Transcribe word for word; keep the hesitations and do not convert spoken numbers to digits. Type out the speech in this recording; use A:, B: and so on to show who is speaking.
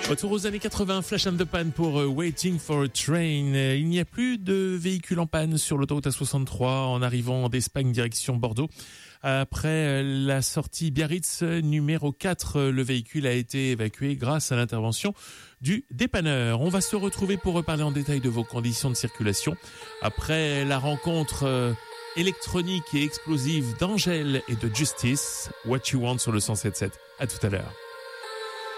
A: Retour aux années quatre-vingts, Flash and the Pan pour Waiting for a Train. Il n'y a plus de véhicules en panne sur l'autoroute A soixante-trois en arrivant d'Espagne direction Bordeaux. Après la sortie Biarritz numéro quatre, le véhicule a été évacué grâce à l'intervention du dépanneur. On va se retrouver pour reparler en détail de vos conditions de circulation. Après la rencontre électronique et explosive d'Angèle et de Justice, What You Want sur le cent sept sept. À tout à l'heure.